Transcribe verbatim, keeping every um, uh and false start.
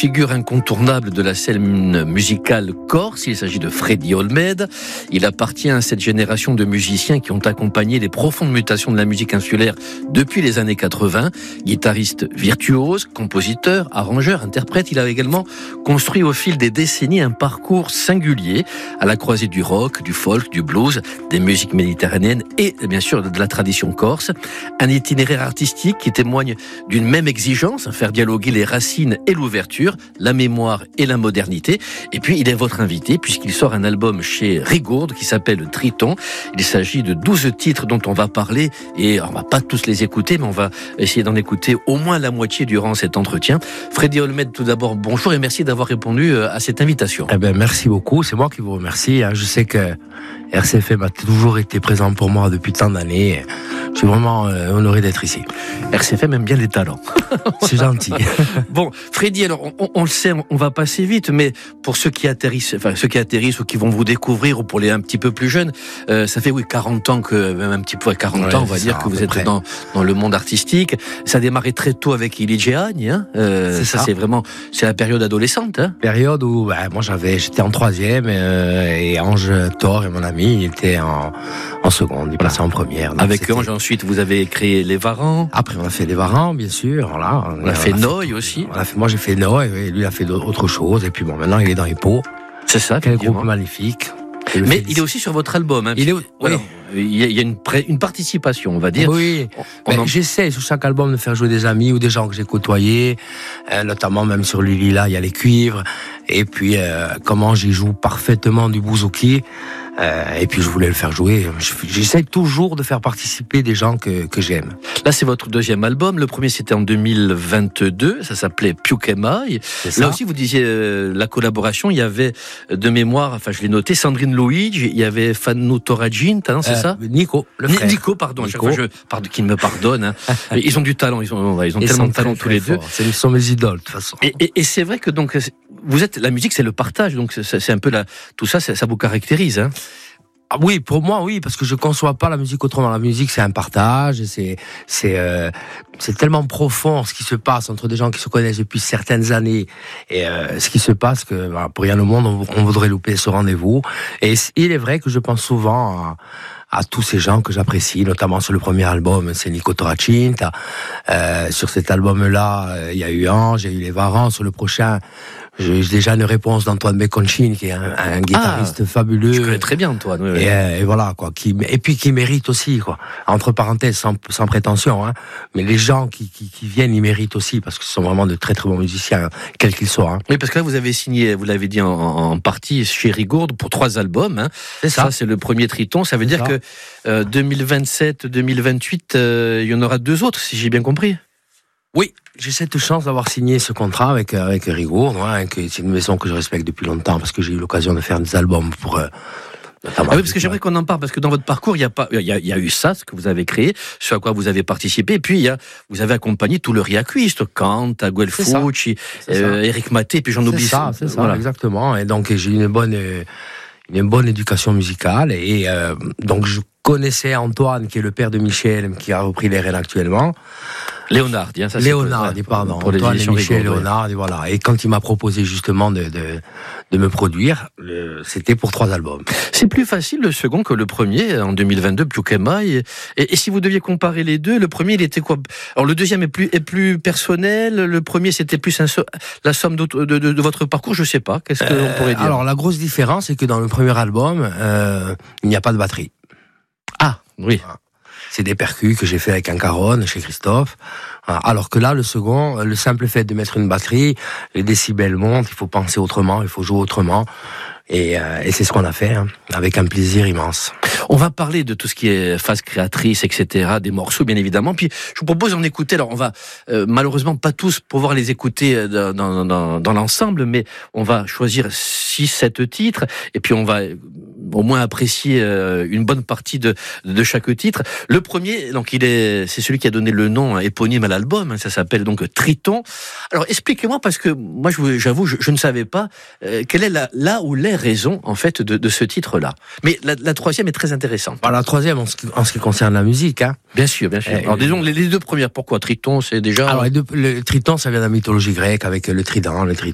figure incontournable de la scène musicale corse. Il s'agit de Freddy Olmede. Il appartient à cette génération de musiciens qui ont accompagné les profondes mutations de la musique insulaire depuis les années quatre-vingts. Guitariste virtuose, compositeur, arrangeur, interprète, il a également construit au fil des décennies un parcours singulier à la croisée du rock, du folk, du blues, des musiques méditerranéennes et bien sûr de la tradition corse. Un itinéraire artistique qui témoigne d'une même exigence, faire dialoguer les racines et l'ouverture, la mémoire et la modernité. Et puis il est votre invité puisqu'il sort un album chez Rigourde qui s'appelle Triton. Il s'agit de douze titres dont on va parler et on va pas tous les écouter, mais on va essayer d'en écouter au moins la moitié durant cet entretien. Freddy Olmede, tout d'abord, bonjour et merci d'avoir répondu à cette invitation. Eh ben, merci beaucoup, c'est moi qui vous remercie. Je sais que R C F M a toujours été présent pour moi depuis tant d'années. Je suis vraiment honoré d'être ici. R C F M aime bien les talents. C'est gentil. Bon, Freddy, alors on, on le sait, on va passer vite, mais pour ceux qui atterrissent, enfin ceux qui atterrissent ou qui vont vous découvrir, ou pour les un petit peu plus jeunes, euh, ça fait oui quarante ans que, même un petit peu à quarante ouais, ans, on va dire ça, que vous êtes dans dans le monde artistique. Ça a démarré très tôt avec Ilice Agni, hein. Euh, c'est ça, ça. C'est vraiment, c'est la période adolescente, hein. Période où, bah, moi j'avais, j'étais en troisième euh, et Ange Thor et mon ami, il était en en seconde, il passait en première. Avec Ange, ensuite vous avez créé Les Varans. Après on a fait Les Varans, bien sûr. Voilà. On, on a fait Noy aussi. On a fait, moi j'ai fait Noy, et lui il a fait autre chose. Et puis bon, maintenant il est dans les pots. C'est ça. Quel groupe magnifique. Mais il est aussi sur votre album. Hein, il est, voilà. Oui. Il y a une, pré, une participation, on va dire. Oui. Ben, en... J'essaie sur chaque album de faire jouer des amis ou des gens que j'ai côtoyés, euh, notamment même sur Lulila, il y a les cuivres. Et puis euh, comment j'y joue parfaitement du bouzouki. Euh, et puis je voulais le faire jouer. J'essaie toujours de faire participer des gens que, que j'aime. Là, c'est votre deuxième album. Le premier, c'était en deux mille vingt-deux. Ça s'appelait Più che mai. Là aussi, vous disiez euh, la collaboration. Il y avait de mémoire, enfin, je l'ai noté, Sandrine Luigi. Il y avait Fanu Toraginta, hein, c'est euh, ça Nico, le frère. Nico, pardon. Nico. À chaque fois, je, pardon, qu'il me pardonne. Hein. Ils ont du talent. Ils ont, ils ont ils tellement de talent tous les deux. Ils sont mes idoles, de toute façon. Et, et, et c'est vrai que donc, vous êtes, la musique, c'est le partage. Donc, c'est, c'est un peu la, tout ça, ça vous caractérise, hein. Ah oui, pour moi, oui, parce que je conçois pas la musique autrement. La musique, c'est un partage, c'est, c'est, euh, c'est tellement profond ce qui se passe entre des gens qui se connaissent depuis certaines années et euh, ce qui se passe que, bah, pour rien au monde, on, on voudrait louper ce rendez-vous. Et il est vrai que je pense souvent à, à tous ces gens que j'apprécie, notamment sur le premier album, c'est Nico Toracinta. Euh, sur cet album-là, il y a eu Ange, il y a eu Les Varans. Sur le prochain, j'ai déjà une réponse d'Antoine Béconcini, qui est un, un guitariste ah, fabuleux. Je connais très bien Antoine. Oui, oui. Et, et voilà, quoi. Qui, et puis qui mérite aussi, quoi. Entre parenthèses, sans, sans prétention, hein. Mais les gens qui, qui, qui viennent, ils méritent aussi, parce que ce sont vraiment de très très bons musiciens, quels qu'ils soient. Hein. Oui, parce que là, vous avez signé, vous l'avez dit en, en partie chez Rigourde pour trois albums. Hein. C'est ça. Ça, c'est le premier Triton. Ça veut c'est dire ça. que euh, deux mille vingt-sept, deux mille vingt-huit, euh, il y en aura deux autres, si j'ai bien compris. Oui, j'ai cette chance d'avoir signé ce contrat avec avec Rigourde, hein, c'est une maison que je respecte depuis longtemps parce que j'ai eu l'occasion de faire des albums pour. Euh, ah oui, parce que j'aimerais qu'on en parle parce que dans votre parcours, il y a pas, il y a, il y a eu ça, ce que vous avez créé, ce à quoi vous avez participé, et puis il y a, vous avez accompagné tout le riacuiste, Kant, Aguel Fucci, euh, Eric Maté, puis j'en oublie. C'est ça, c'est ça, voilà. Exactement. Et donc j'ai une bonne, une bonne éducation musicale et euh, donc je connaissais Antoine, qui est le père de Michel, qui a repris les rênes actuellement. Léonard, hein, ça Léonard, c'est pardon. Pour Antoine et Michel Rigaud, Léonard, ouais. Et voilà. Et quand il m'a proposé justement de, de, de me produire, le, c'était pour trois albums. C'est plus facile le second que le premier, en deux mille vingt-deux, Più che mai. Et, et si vous deviez comparer les deux, le premier, il était quoi? Alors le deuxième est plus, est plus personnel, le premier, c'était plus un, la somme de, de, de, de votre parcours, je sais pas. Qu'est-ce qu'on euh, pourrait dire? Alors la grosse différence, c'est que dans le premier album, euh, il n'y a pas de batterie. Ah, oui. Voilà. C'est des percus que j'ai fait avec un caronne chez Christophe. Alors que là, le second, le simple fait de mettre une batterie, les décibels montent, il faut penser autrement, il faut jouer autrement. Et, euh, et c'est ce qu'on a fait, hein, avec un plaisir immense. On va parler de tout ce qui est phase créatrice, et cetera, des morceaux, bien évidemment. Puis, je vous propose d'en écouter. Alors, on va euh, malheureusement pas tous pouvoir les écouter dans, dans, dans, dans l'ensemble, mais on va choisir six, sept titres, et puis on va au moins apprécier euh, une bonne partie de, de chaque titre. Le premier, donc, il est, c'est celui qui a donné le nom éponyme à l'album. Hein, ça s'appelle donc Triton. Alors, expliquez-moi, parce que moi, je, j'avoue, je, je ne savais pas euh, quelle est la, là où les raisons en fait de, de ce titre-là. Mais la, la troisième est très intéressante. Alors, la troisième en ce, qui, en ce qui concerne la musique, hein. Bien sûr, bien sûr. Euh, Alors disons les, les deux premières. Pourquoi Triton? C'est déjà. Alors les deux, le Triton, ça vient de la mythologie grecque avec le trident, le, tri,